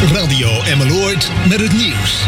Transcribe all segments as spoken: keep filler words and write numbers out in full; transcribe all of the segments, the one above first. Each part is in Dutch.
Radio Emmeloord met het nieuws.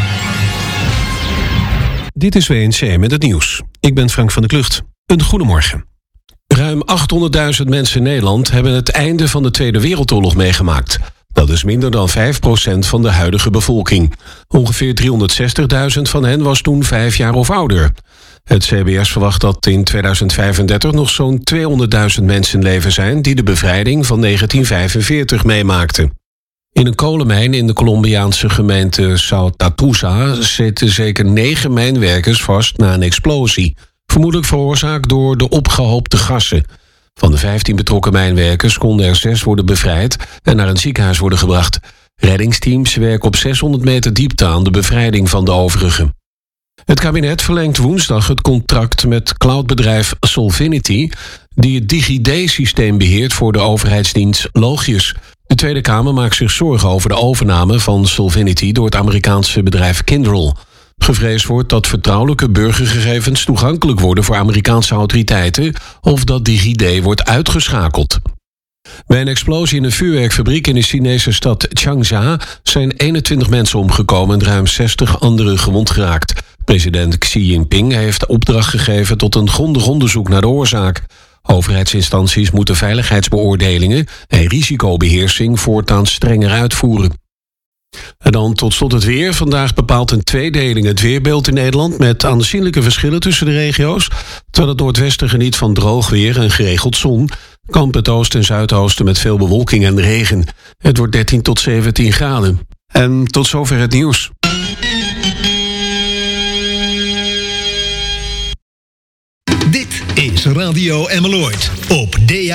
Dit is W N C met het nieuws. Ik ben Frank van der Klucht. Een goedemorgen. Ruim achthonderdduizend mensen in Nederland hebben het einde van de Tweede Wereldoorlog meegemaakt. Dat is minder dan vijf procent van de huidige bevolking. Ongeveer driehonderdzestigduizend van hen was toen vijf jaar of ouder. Het C B S verwacht dat in tweeduizend vijfendertig nog zo'n tweehonderdduizend mensen in leven zijn die de bevrijding van negentien vijfenveertig meemaakten. In een kolenmijn in de Colombiaanse gemeente South Azusa zitten zeker negen mijnwerkers vast na een explosie, vermoedelijk veroorzaakt door de opgehoopte gassen. Van de vijftien betrokken mijnwerkers konden er zes worden bevrijd en naar een ziekenhuis worden gebracht. Reddingsteams werken op zeshonderd meter diepte aan de bevrijding van de overigen. Het kabinet verlengt woensdag het contract met cloudbedrijf Solvinity, die het DigiD-systeem beheert voor de overheidsdienst Logius. De Tweede Kamer maakt zich zorgen over de overname van Solvinity door het Amerikaanse bedrijf Kyndryl. Gevreesd wordt dat vertrouwelijke burgergegevens toegankelijk worden voor Amerikaanse autoriteiten of dat DigiD wordt uitgeschakeld. Bij een explosie in een vuurwerkfabriek in de Chinese stad Changsha zijn eenentwintig mensen omgekomen en ruim zestig anderen gewond geraakt. President Xi Jinping heeft opdracht gegeven tot een grondig onderzoek naar de oorzaak. Overheidsinstanties moeten veiligheidsbeoordelingen en risicobeheersing voortaan strenger uitvoeren. En dan tot slot het weer. Vandaag bepaalt een tweedeling het weerbeeld in Nederland met aanzienlijke verschillen tussen de regio's. Terwijl het noordwesten geniet van droog weer en geregeld zon, kampt het oosten en zuidoosten met veel bewolking en regen. Het wordt dertien tot zeventien graden. En tot zover het nieuws. Dit is Radio Emmeloord op D A